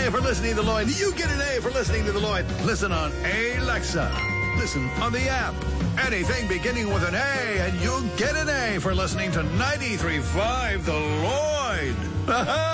A for listening to The Lloyd. You get an A for listening to The Lloyd. Listen on Alexa. Listen on the app. Anything beginning with an A, and you'll get an A for listening to 93.5 The Lloyd.